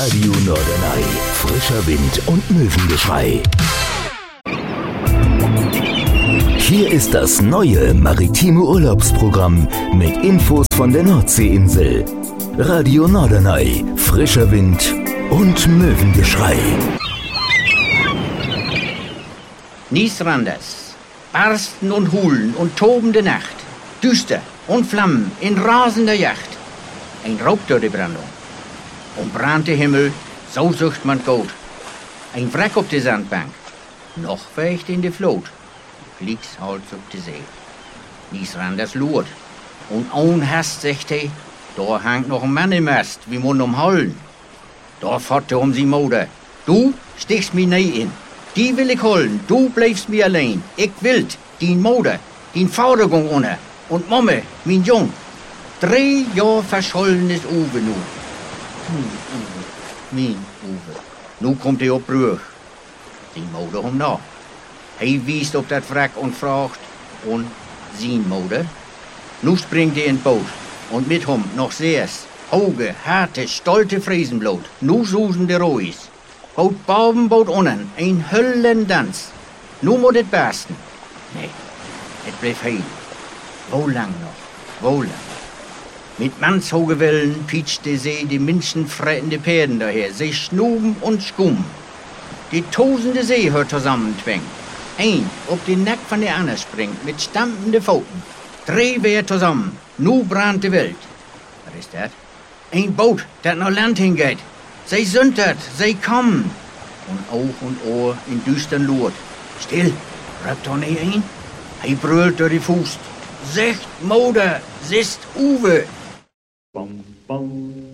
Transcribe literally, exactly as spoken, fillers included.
Radio Norderney. Frischer Wind und Möwengeschrei. Hier ist das neue maritime Urlaubsprogramm mit Infos von der Nordseeinsel. Radio Norderney. Frischer Wind und Möwengeschrei. Niesranders, Barsten und Hulen und tobende Nacht, düster und Flammen in rasender Yacht. Ein Raub durch die Brandung. Und brannte Himmel, so sucht man Gold. Ein Wrack auf die Sandbank, noch weicht in die Flut. Fliegst Hals auf die See. Niesranders lurt. Und ohn Hast sagt he, da hangt noch ein Mann im Mast, wie Mund um Hollen. Da fährt er um sie Mode. Du stichst mi nie in. Die will ich holen, du bleibst mir allein. Ich will din Mode, din Forderung ohne. Und Momme, mein Jung. Drei Jahr verschollen ist Uwe nu. Hm, Uwe, mein Uwe. Nu kommt er op Brüch. Die Mode um nach. Hij wiest op dat wrak und fragt, und sin Mode? Nu springt er in Boot. Und mit hom noch seers. Hoge, harte, stolte Friesenblut. Nu susen de Rois. Boot boven, boot unnen. Ein Höllendans. Nu moet het bersten. Nee, het bleef heil. Wo lang noch? Wo lang? Mit mannshoge Wellen pietscht die See die menschenfrettende Pferden daher. Sie schnuben und skummen. Die tosende See hört zusammentwängen. Ein ob den Nack von der Anne springt mit stampfende Pfoten. Drei wer zusammen. Nu brannt die Welt. Was ist das? Ein Boot, dat nach Land hingeht. Sie sündert, sie kommen. Und Auge und Ohr in düstern Lurt. Still, röpt doch nicht ein. Hij brüllt durch die Fuß. Secht Mode, sist Uwe. Bom, bom.